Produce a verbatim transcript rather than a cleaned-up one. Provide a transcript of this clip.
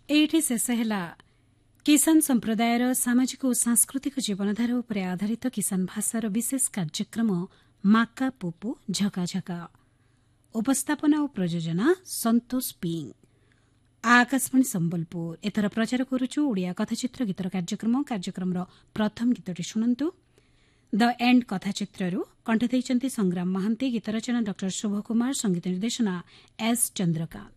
एठी शेष हेला किसान संप्रदायर सामाजिक और सांस्कृतिक जीवनधारा उपरे आधारित किसान भाषार विशेष कार्यक्रम माका पोपो झकाझका उपस्थापना और प्रयोजना संतोष पिंग आकाशवाणी संबलपुर एथर प्रचार करुछु ओडिया कथाचित्र गीतर कार्यक्रम कार्यक्रम प्रथम गीतटी शुणन्तु द एंड कथाचित्रु कंठ देइचंती संग्राम महांती गीत रचना डॉ शुभ कुमार संगीत निर्देशना एस चंद्रकांत।